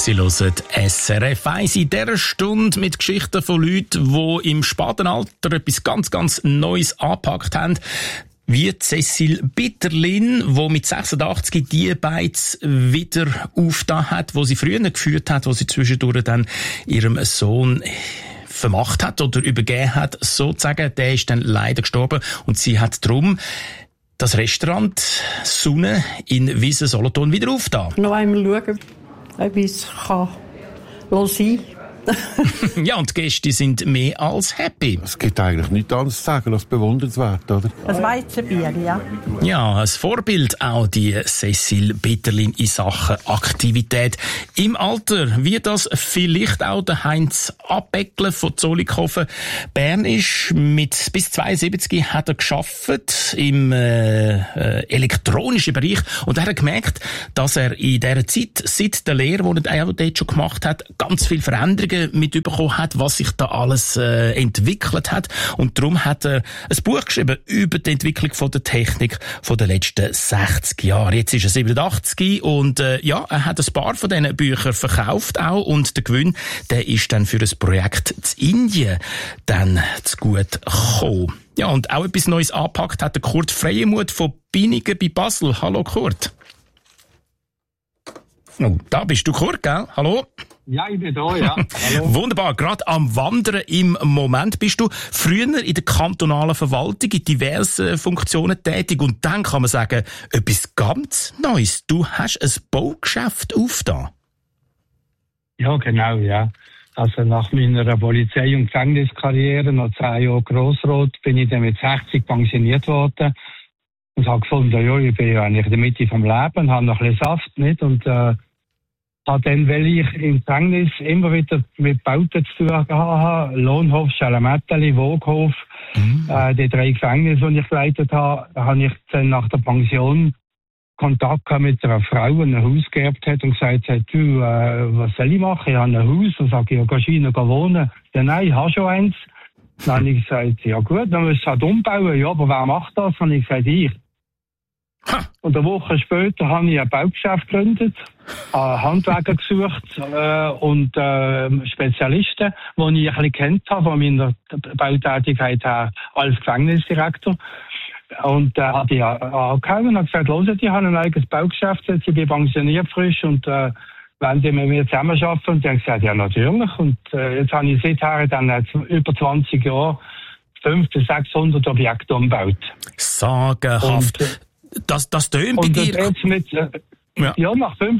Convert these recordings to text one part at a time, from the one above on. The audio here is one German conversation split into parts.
Sie hören SRF 1 in dieser Stunde mit Geschichten von Leuten, die im späten Alter etwas ganz, ganz Neues angepackt haben. Wie Cécile Bitterlin, die mit 86 die Beiz wieder aufgetan hat, die sie früher geführt hat, wo sie zwischendurch dann ihrem Sohn vermacht hat oder übergeben hat, sozusagen. Der ist dann leider gestorben und sie hat darum das Restaurant Sonne in Wiesen-Solothurn wieder aufgetan. Noch einmal schauen, ob ich es sein kann. Ja, und die Gäste sind mehr als happy. Es gibt eigentlich nichts anderes zu sagen als bewundernswert, oder? Ein Weizenbier, ja. Ja, ein Vorbild auch die Cécile Bitterlin in Sachen Aktivität. Im Alter, wie das vielleicht auch der Heinz Abeckler von Zollikofen Bern ist. Mit bis 72 hat er gearbeitet im elektronischen Bereich und er hat gemerkt, dass er in dieser Zeit, seit der Lehre, die er auch dort schon gemacht hat, ganz viele Veränderungen mitbekommen hat, was sich da alles entwickelt hat. Und darum hat er ein Buch geschrieben über die Entwicklung von der Technik von den letzten 60 Jahren. Jetzt ist er 87 und ja, er hat ein paar von diesen Büchern verkauft auch und der Gewinn, der ist dann für ein Projekt in Indien dann zu gut gekommen. Ja, und auch etwas Neues angepackt hat der Kurt Freiemuth von Binigen bei Basel. Hallo Kurt. Oh, da bist du, Kurt, gell? Hallo? Ja, ich bin da, ja. Hallo. Wunderbar. Gerade am Wandern im Moment bist du früher in der kantonalen Verwaltung in diversen Funktionen tätig und dann kann man sagen, etwas ganz Neues. Du hast ein Baugeschäft aufgetan. Ja, genau, ja. Also nach meiner Polizei- und Gefängniskarriere, noch 10 Jahre Grossrat, bin ich dann mit 60 pensioniert worden und habe gefunden, ja, ich bin ja eigentlich in der Mitte vom Leben, habe noch ein bisschen Saft, nicht? Und habe dann, weil ich im Gefängnis immer wieder mit Bauten zu tun hatte, Lohnhof, Schalametteli, Woghof, die 3 Gefängnisse, die ich geleitet habe, habe ich dann nach der Pension Kontakt gehabt mit einer Frau, die ein Haus geerbt hat und gesagt hat, du, was soll ich machen? Ich habe ein Haus. Und sage ich, ja, gehst du rein wohnen? Ja, nein, ich habe schon eins. Dann habe ich gesagt, ja gut, dann musst du es halt umbauen. Ja, aber wer macht das? Dann habe ich gesagt, ich. Und eine Woche später habe ich ein Baugeschäft gegründet, Handwerker gesucht und Spezialisten, die ich ein bisschen kennt habe von meiner Bautätigkeit her als Gefängnisdirektor. Und habe ich angehauen und habe gesagt, hört, ich habe ein eigenes Baugeschäft, jetzt ich bin pensioniert frisch und wenn die mit mir zusammenarbeiten. Und die haben gesagt, ja natürlich. Und jetzt habe ich seither dann über 20 Jahre 500 bis 600 Objekte umgebaut. Sagenhaft. Das tönt bei dir. Jetzt mit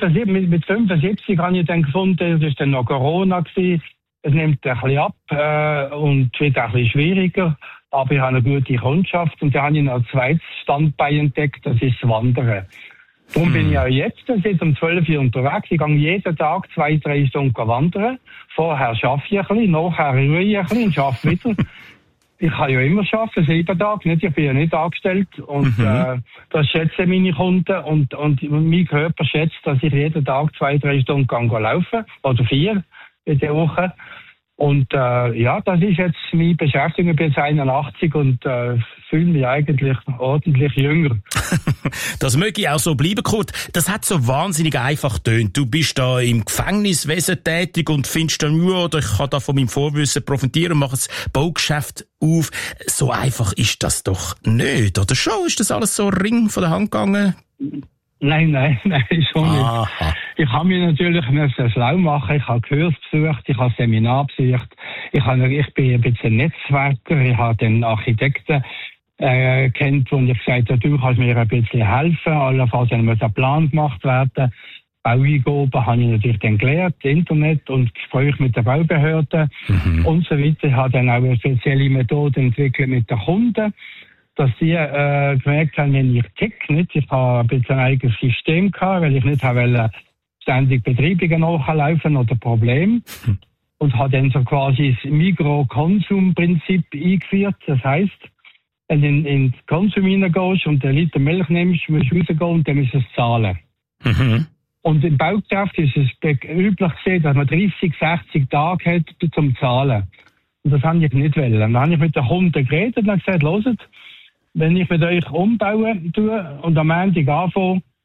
75 habe ich dann gefunden, das war dann noch Corona gewesen. Es nimmt ein bisschen ab und wird auch ein bisschen schwieriger. Aber ich habe eine gute Kundschaft und da habe ich noch ein zweites Standbein entdeckt, das ist das Wandern. Darum bin ich auch jetzt seit um 12 Uhr unterwegs. Ich gehe jeden Tag 2-3 Stunden wandern. Vorher arbeite ich ein bisschen, nachher ruhe ich ein bisschen und arbeite wieder. Ich kann ja immer arbeiten, 7 Tage, nicht? Ich bin ja nicht angestellt. Und das schätzen meine Kunden. Und mein Körper schätzt, dass ich jeden Tag 2-3 Stunden laufen kann. Oder 4 in der Woche. Und ja, das ist jetzt meine Beschäftigung. Ich bin jetzt 81 und fühle mich eigentlich ordentlich jünger. Das möge ich auch so bleiben, Kurt. Das hat so wahnsinnig einfach getönt. Du bist da im Gefängniswesen tätig und findest dann, ja, ich kann da von meinem Vorwissen profitieren und mache ein Baugeschäft auf. So einfach ist das doch nicht, oder schon? Ist das alles so Ring von der Hand gegangen? Nein, schon nicht. Ich habe mich natürlich schlau machen. Ich habe Kurs besucht, ich habe Seminar besucht. Ich bin ein bisschen Netzwerker. Ich habe den Architekten kennt, wo ich gesagt habe, du kannst mir ein bisschen helfen. Allenfalls muss ein Plan gemacht werden. Baueingaben habe ich natürlich dann gelernt, Internet und Gespräche mit den Baubehörden und so weiter. Ich habe dann auch eine spezielle Methode entwickelt mit den Kunden, dass sie gemerkt haben, wenn ich tick nicht. Ich habe ein bisschen ein eigenes System gehabt, weil ich nicht wollte ständig Betreibungen nachlaufen oder Probleme. Und habe dann so quasi das Mikrokonsumprinzip eingeführt. Das heisst, wenn du in den Konsum hineingehst und einen Liter Milch nimmst, musst du rausgehen und dann musst du es zahlen. Und im Baugeschäft ist es üblich gesehen, dass man 30, 60 Tage hat zum Zahlen. Und das habe ich nicht wollen. Dann habe ich mit den Kunden geredet und gesagt, hört, wenn ich mit euch umbauen tue und am Ende anfange,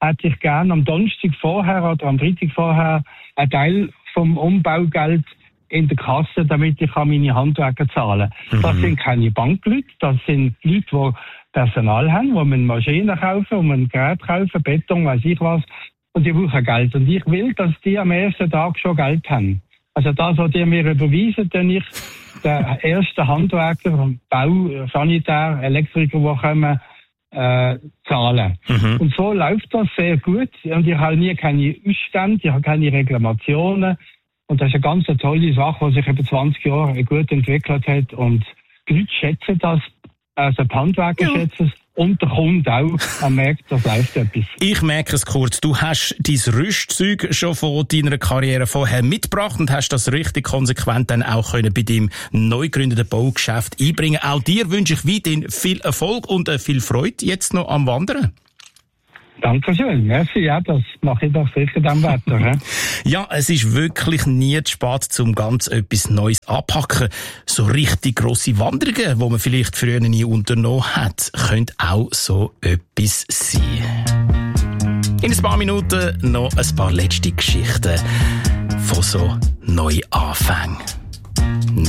hätte ich gerne am Donnerstag vorher oder am Freitag vorher einen Teil vom Umbaugeld in der Kasse, damit ich meine Handwerker zahlen kann. Das sind keine Bankleute, das sind Leute, die Personal haben, die Maschinen kaufen, die Gerät kaufen, Beton, weiss ich was, und die brauchen Geld. Und ich will, dass die am ersten Tag schon Geld haben. Also das, was die mir überweisen, dann ich den ersten Handwerker, Bau, Sanitär, Elektriker, die kommen, zahlen. Und so läuft das sehr gut. Und ich habe nie keine Ausstände, ich habe keine Reklamationen. Und das ist eine ganz tolle Sache, die sich über 20 Jahre gut entwickelt hat. Und die Leute schätzen das, also die Handwerker schätzen es. Und der Kunde auch, er merkt, das läuft etwas. Ich merke es kurz, du hast dein Rüstzeug schon von deiner Karriere vorher mitgebracht und hast das richtig konsequent dann auch können bei deinem neu gegründeten Baugeschäft einbringen. Auch dir wünsche ich weiterhin viel Erfolg und viel Freude jetzt noch am Wandern. Dankeschön, merci, ja, das mache ich doch sicher dem Wetter. Ja, es ist wirklich nie zu spät, um ganz etwas Neues anpacken. So richtig grosse Wanderungen, die man vielleicht früher nie unternommen hat, könnte auch so etwas sein. In ein paar Minuten noch ein paar letzte Geschichten von so Neuanfängen.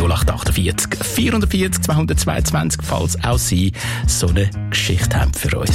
0848 440 222, falls auch Sie so eine Geschichte haben für uns.